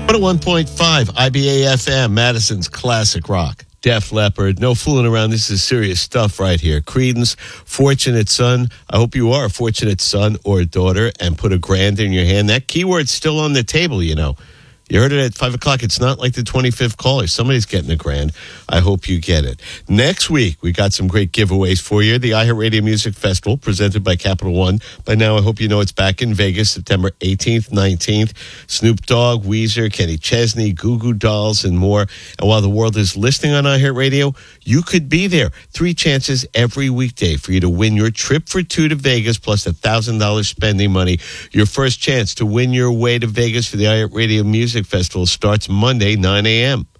101.5 IBA FM, Madison's classic rock. Def Leppard, no fooling around. This is serious stuff right here. Creedence, fortunate son. I hope you are a fortunate son or daughter and put $1,000 in your hand. That keyword's still on the table, you know. You heard it at 5 o'clock. It's not like the 25th caller. Somebody's getting $1,000. I hope you get it. Next week, we got some great giveaways for you. The iHeartRadio Music Festival, presented by Capital One. By now, I hope you know it's back in Vegas, September 18th, 19th. Snoop Dogg, Weezer, Kenny Chesney, Goo Goo Dolls, and more. And while the world is listening on iHeartRadio, you could be there. 3 chances every weekday for you to win your trip for 2 to Vegas, plus $1,000 spending money. Your first chance to win your way to Vegas for the iHeartRadio Music Festival starts Monday, 9 a.m.